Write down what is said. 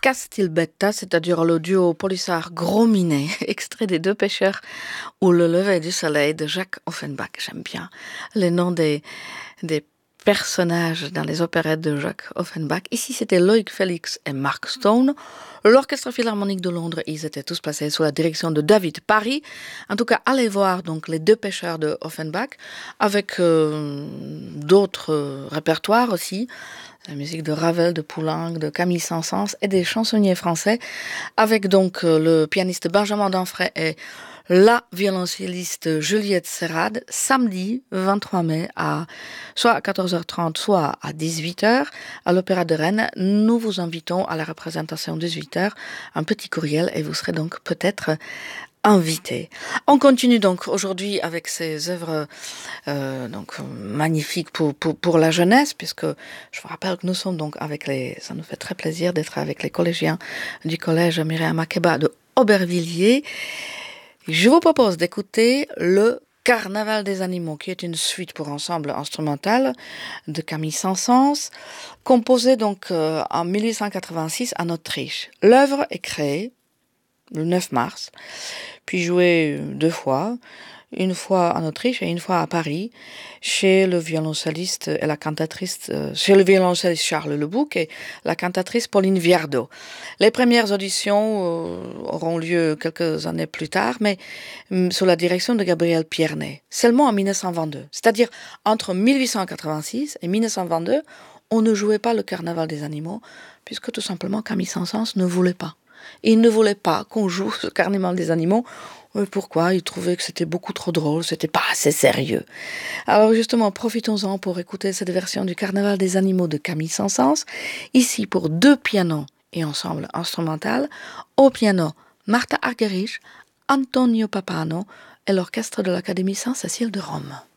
Castilbetta, c'est-à-dire le duo polissard Gros Minet, extrait des Deux pêcheurs ou Le lever du soleil de Jacques Offenbach. J'aime bien les noms des personnages dans les opérettes de Jacques Offenbach. Ici, c'était Loïc Félix et Mark Stone. L'Orchestre Philharmonique de Londres, ils étaient tous placés sous la direction de David Parry. En tout cas, allez voir donc les Deux pêcheurs de Offenbach avec d'autres répertoires aussi. La musique de Ravel, de Poulenc, de Camille Saint-Saëns et des chansonniers français, avec donc le pianiste Benjamin Danfray et la violoncelliste Juliette Serrade, samedi 23 mai, soit à 14h30, soit à 18h, à l'Opéra de Rennes. Nous vous invitons à la représentation 18h, un petit courriel, et vous serez donc peut-être invité. On continue donc aujourd'hui avec ces œuvres donc magnifiques pour la jeunesse, puisque je vous rappelle que nous sommes donc ça nous fait très plaisir d'être avec les collégiens du collège Myriam Makeba de Aubervilliers. Je vous propose d'écouter le Carnaval des animaux, qui est une suite pour ensemble instrumental de Camille Saint-Saëns, composée donc en 1886 en Autriche. L'œuvre est créée le 9 mars, puis jouée 2 fois, une fois en Autriche et une fois à Paris, chez le violoncelliste et la cantatrice, chez le violoncelliste Charles Lebouc et la cantatrice Pauline Viardot. Les premières auditions auront lieu quelques années plus tard, mais sous la direction de Gabriel Piernet, seulement en 1922. C'est-à-dire entre 1886 et 1922, on ne jouait pas le Carnaval des animaux, puisque tout simplement Camille Saint-Saëns ne voulait pas. Il ne voulait pas qu'on joue ce Carnaval des animaux. Pourquoi? Il trouvait que c'était beaucoup trop drôle, c'était pas assez sérieux. Alors justement, profitons-en pour écouter cette version du Carnaval des animaux de Camille Saint-Saëns, ici pour 2 pianos et ensemble instrumental. Au piano, Martha Argerich, Antonio Papano et l'orchestre de l'Académie Saint-Cécile de Rome.